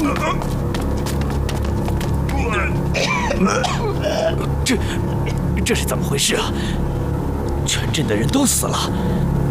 这是怎么回事啊？全镇的人都死了，